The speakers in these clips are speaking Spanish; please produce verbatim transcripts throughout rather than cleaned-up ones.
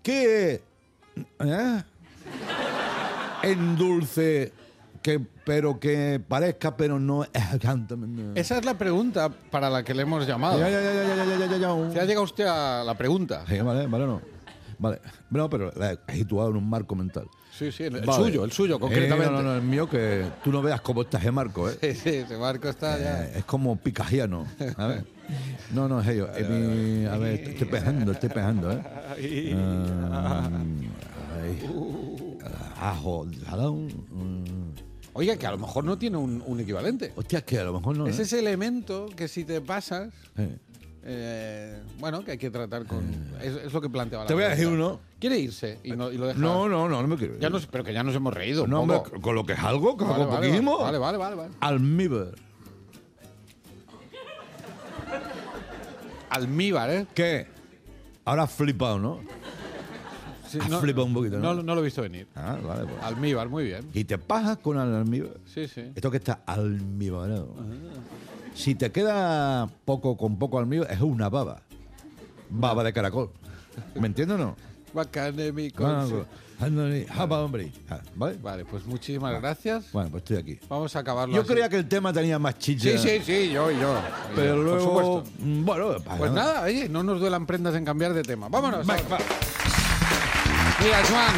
¿Qué es? ¿Eh? En dulce, que, pero que parezca, pero no es. Esa es la pregunta para la que le hemos llamado. Ya, ya, ya, ya, ya, ya, ya, ya. ¿Se ha llegado usted a la pregunta? Sí, vale, vale, no. Vale. No, pero la he situado en un marco mental. Sí, sí, el, el Vale. suyo, el suyo, concretamente. Eh, no, no, no, el mío, que tú no veas cómo está ese marco, ¿eh? Sí, sí, ese marco está ya. Eh, es como picajiano. A ver. No, no, es ello. Es mi, a ver, estoy pegando, estoy pegando, ¿eh? Ah, ay. Ajo, jalón. Oiga, que a lo mejor no tiene un, un equivalente. Hostia, es que a lo mejor no. Es ¿eh? ese elemento que si te pasas, Eh. eh, bueno, que hay que tratar con... Es, es lo que planteaba la Te voy a pregunta. decir uno. ¿Quiere irse y, no, y lo deja? No, no, no, no me quiero ir. Ya nos, pero que ya nos hemos reído un No, poco. hombre, con lo que es algo, con Vale, algo vale, poquísimo. vale, vale, vale, vale. Almíbar. Almíbar, ¿eh? ¿Qué? Ahora has flipado, ¿no? Sí, Has flipado un poquito, ¿no? no, no lo he visto venir. Ah, vale, pues. Almíbar, muy bien. Y te pajas con el almíbar. Sí, sí. Esto que está almíbarado. Si te queda poco con poco almíbar, es una baba. Baba de caracol. ¿Me entiendes o no? Bacane, mi Ah, conse- ándale, japa, hombre. Ah, ¿Vale? Vale, pues muchísimas gracias. Bueno, pues estoy aquí. Vamos a acabarlo Yo así. creía que el tema tenía más chicha. Sí, sí, sí, yo, yo. Pero yo, luego, Por supuesto. mm, bueno, Pues nada, oye, no nos duelan prendas en cambiar de tema. Vámonos. Va, va. Mira, Joan.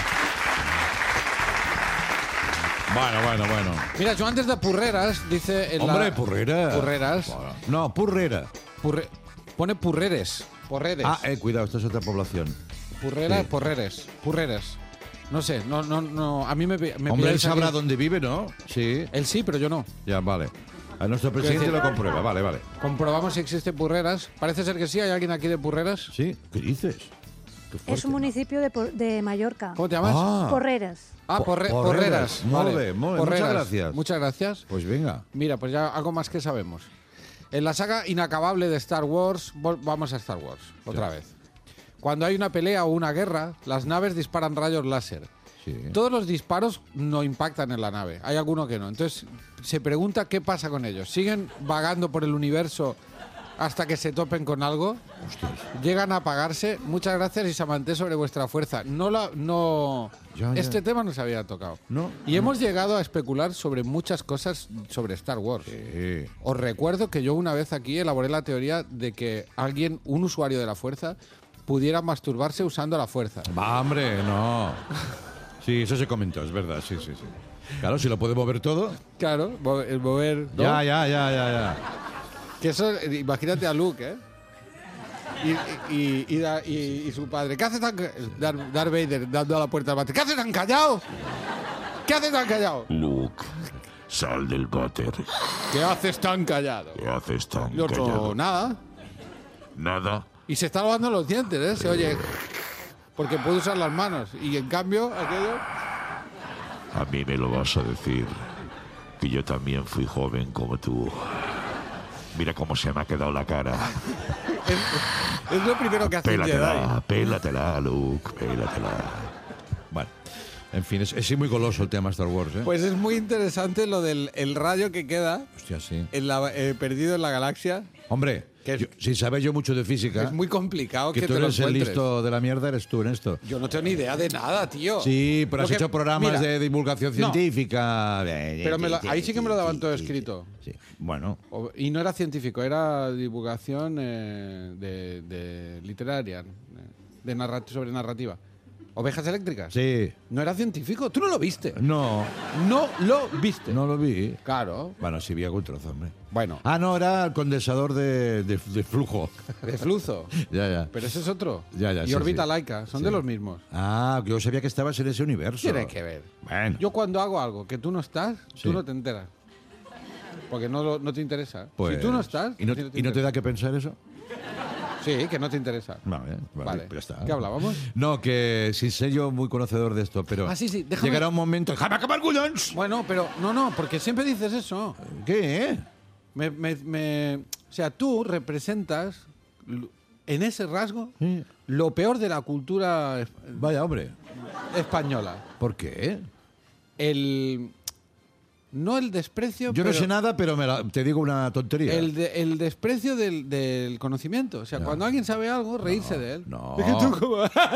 Bueno, bueno, bueno. Mira, Joan desde Purreras dice... En Hombre, la... purrera. Purreras. No, purrera. Purre- Pone Purreres. Porreres. Ah, eh, cuidado, esto es otra población. Purreras, sí. Porreres. Purreres. No sé, no, no, no. A mí me, me Hombre, él pilláis sabrá aquí. dónde vive, ¿no? Sí. Él sí, pero yo no. Ya, vale. A nuestro presidente decir- lo comprueba, vale, vale. Comprobamos si existe Purreras. Parece ser que sí. ¿Hay alguien aquí de Purreras? ¿Sí? ¿Qué dices? Qué Es fuerte. un municipio de, Por- de Mallorca. ¿Cómo te llamas? Ah, Porreras. Ah, Porre- Po- Porreras. Porreras. Molt Vale. bé, molt bé. Muchas Porreras. gracias. Muchas gracias. pues venga. Mira, pues ya algo más que sabemos. En la saga inacabable de Star Wars, vol- vamos a Star Wars, otra vez. Cuando hay una pelea o una guerra, las naves disparan rayos láser. Sí. Todos los disparos no impactan en la nave, hay alguno que no. Entonces, se pregunta qué pasa con ellos. ¿Siguen vagando por el universo hasta que se topen con algo? Hostias. ¿Llegan a apagarse? Muchas gracias y Samanté sobre vuestra fuerza. No la, no, Ya, ya. este tema no se había tocado. No. Y hemos llegado a especular sobre muchas cosas sobre Star Wars. Sí. Os recuerdo que yo una vez aquí elaboré la teoría de que alguien, un usuario de la fuerza, pudiera masturbarse usando la fuerza. Va, hombre, no. Sí, eso se comentó, es verdad, sí, sí, sí. Claro, si lo puede mover todo. Claro, mo- el mover... ¿no? Ya, ya, ya, ya, ya. Que eso, eh, imagínate a Luke, ¿eh? Y, y, y, da- y- y su padre. ¿Qué haces tan ca- Darth, Darth Vader dando a la puerta al váter. ¿Qué haces tan callado? ¿Qué haces tan callado? Luke, sal del váter. ¿Qué haces tan callado? ¿Qué haces tan Y otro, callado? nada. Nada. Y se está lavando los dientes, ¿eh? Se oye... Porque puede usar las manos. Y en cambio, aquello... A mí me lo vas a decir. Que yo también fui joven como tú. Mira cómo se me ha quedado la cara. Es, es lo primero que hace un Jedi. Pélatela, pélatela, Luke, pélatela. Bueno, en fin, es, es muy goloso el tema Star Wars, ¿eh? Pues es muy interesante lo del el rayo que queda Hostia, sí. en la- eh, perdido en la galaxia. Hombre, Que es- yo- sin saber yo mucho de física, Es muy complicado que, que tú te lo eres el encuentres. listo de la mierda, eres tú en esto. Yo no tengo ni idea de nada, tío. Sí, pero Lo has que- hecho programas mira, de divulgación no. científica. Pero me lo- ahí sí que me lo daban todo escrito. Sí, bueno. o- y no era científico, era divulgación eh, de, de literaria, eh, de narrat- sobre narrativa. Ovejas eléctricas. Sí. No era científico. Tú no lo viste. No, No lo viste. no lo vi. Claro. Bueno, sí vi algún trozo, hombre. Bueno, Ah, no, era el condensador de, de- de flujo. de flujo. Ya, ya. Pero ese es otro. Ya, ya, y sí, órbita sí. laica. Son Sí. de los mismos. Ah, que yo sabía que estabas en ese universo. Tiene que ver. Bueno, Yo cuando hago algo que tú no estás, Sí. tú no te enteras. Porque no, lo- no te interesa. pues, si tú no estás... ¿Y no, a ti y no te interesa. da que pensar eso? Sí, que no te interesa. Vale, vale, Vale. pues ya está. ¿Qué hablábamos? No, que sin ser yo muy conocedor de esto, pero Ah, sí, sí, déjame- llegará un momento... ¡Déjame acabar, collons! Bueno, pero no, no, porque siempre dices eso. ¿Qué? Me, me- me- o sea, tú representas l- en ese rasgo Sí. lo peor de la cultura es- Vaya, hombre. española. ¿Por qué? El... No el desprecio, Yo no pero sé nada, pero me la- te digo una tontería. el, de- el desprecio del, del conocimiento. O sea, cuando alguien sabe algo, reírse de él. No. Es que tú como-